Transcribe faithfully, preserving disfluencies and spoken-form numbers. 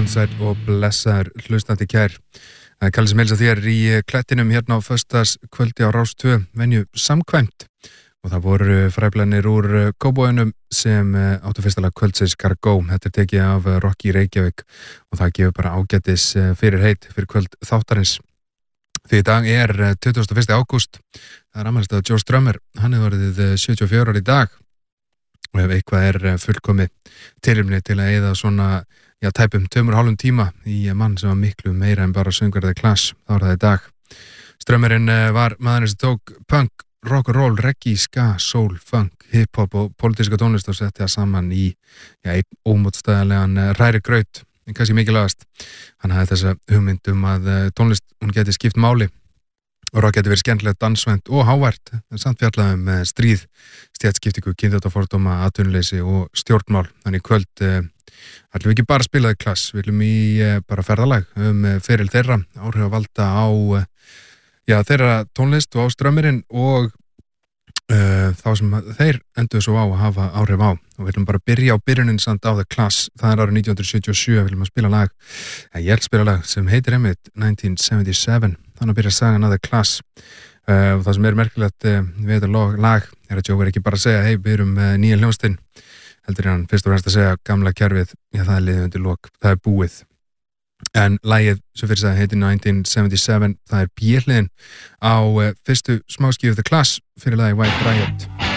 sæll og blessaður hlustandi kær. Kalli sem heilsa þér í klettinum hérna á föstudagskvöldi á Rás tvö, venju samkvæmt. Og það voru fræblanir úr Kópavoginum sem áttu fyrsta lag kvöldsins Cargo. Þetta er tekið af Rocky Reykjavík og það gefur bara ágætis fyrir heit fyrir kvöld þáttarins. Því í dag er tuttugasta og fyrsta ágúst. Það er afmælisdagur Joe Strummer. Hann er orðið sjötíu og fjögur ára í dag. Og ef eitthvað er fullkomið tilefni til að eyða svona, já, tæpum tveimur og hálfum tíma í mann sem var miklu meira en bara söngur eða Clash, þá er það í dag. Strömmerinn var maðurinn sem tók punk, rock and roll, reggae, ska, soul, funk, hip-hop og pólitíska tónlist og setti það saman í, já, einn ómótstæðilegan hræri graut, en kannski mikilvægast. Hann hafði þessa hugmynd um að tónlist, hún geti skipt máli og rock geti verið skemmtilegt, dansvænt og hávært, en samt fjallaðum um stríð, stéttskiptingu, kynþáttafordóma, atvinnuleysi og stjórnmál. Þannig kvöld eh, ætlum við ekki bara að spila The Clash, við viljum í eh, bara ferðalag um eh, feril þeirra, áhrif að valda á eh, já, þeirra tónlist og á strömmirinn og Uh, þá sem þeir endur svo á að hafa áhrif á og við viljum bara byrja á byrjunin samt á The Clash, það er árið nítján hundruð sjötíu og sjö, við viljum að spila lag að ég spila lag sem heitir einmitt nineteen seventy-seven, þannig að byrja sagan að The Clash uh, og það sem er merkilegt uh, við þetta lag er að Joe er ekki bara að segja hei, við erum uh, nýja hljómsveitin, heldur er hann fyrst og fremst að segja gamla kerfið, já það er liðið undir lok, það er búið. En lagið sem fyrir það heitir nineteen seventy-seven, það er B-hliðin á uh, fyrstu smáskífu The Clash fyrir lagið White Riot.